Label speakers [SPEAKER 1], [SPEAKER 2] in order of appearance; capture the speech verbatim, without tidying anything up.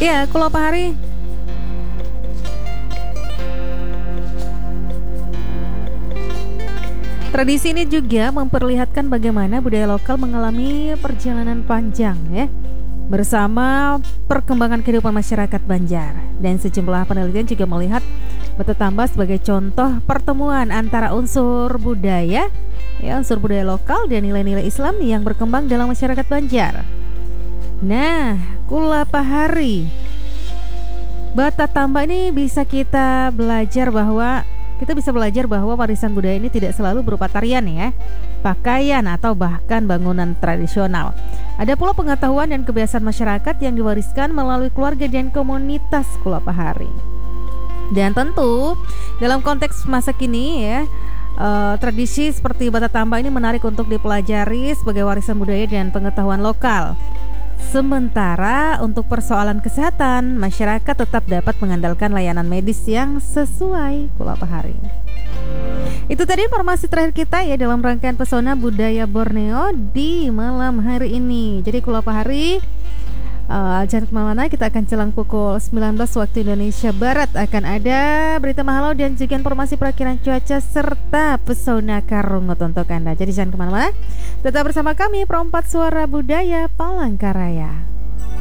[SPEAKER 1] Ya, Kulapahari. Tradisi ini juga memperlihatkan bagaimana budaya lokal mengalami perjalanan panjang ya, bersama perkembangan kehidupan masyarakat Banjar. Dan sejumlah penelitian juga melihat Bata Tambak sebagai contoh pertemuan antara unsur budaya, ya unsur budaya lokal dan nilai-nilai Islam yang berkembang dalam masyarakat Banjar. Nah, Kulapahari, Bata Tambak ini bisa kita belajar bahwa kita bisa belajar bahwa warisan budaya ini tidak selalu berupa tarian ya, pakaian atau bahkan bangunan tradisional. Ada pula pengetahuan dan kebiasaan masyarakat yang diwariskan melalui keluarga dan komunitas Kulapahari. Dan tentu dalam konteks masa kini ya, uh, tradisi seperti Bata Tambak ini menarik untuk dipelajari sebagai warisan budaya dan pengetahuan lokal. Sementara untuk persoalan kesehatan, masyarakat tetap dapat mengandalkan layanan medis yang sesuai Kulapahari. Itu tadi informasi terakhir kita ya dalam rangkaian Pesona Budaya Borneo di malam hari ini. Jadi Kulapahari, uh, jangan kemana-mana, kita akan jelang pukul sembilan belas waktu Indonesia Barat akan ada berita mahalau dan juga informasi perakiran cuaca serta pesona karungut untuk Anda. Jadi jangan kemana-mana, tetap bersama kami Perempat Suara Budaya Palangkaraya.